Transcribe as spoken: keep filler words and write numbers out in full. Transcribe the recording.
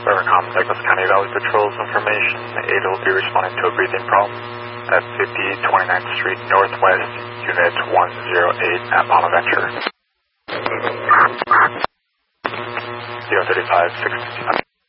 Evercom, Douglas County Valley Patrol's information. A D A will be responding to a breathing problem at fifty twenty-ninth Street Northwest, Unit one oh eight at Bonaventure. zero thirty-five, six fifty-nine.